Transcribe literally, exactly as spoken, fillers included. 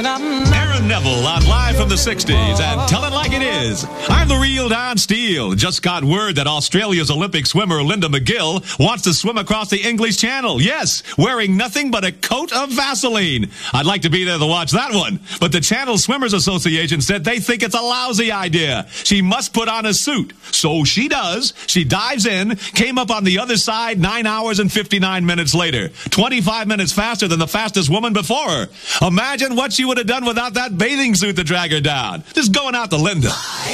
Aaron Neville on Live from the sixties and Tell It Like It Is. I'm the real Don Steele. Just got word that Australia's Olympic swimmer Linda McGill wants to swim across the English Channel. Yes, wearing nothing but a coat of Vaseline. I'd like to be there to watch that one. But the Channel Swimmers Association said they think it's a lousy idea. She must put on a suit. So she does. She dives in, came up on the other side nine hours and fifty-nine minutes later. twenty-five minutes faster than the fastest woman before her. Imagine what she would have done without that bathing suit to drag her down. Just going out to Linda.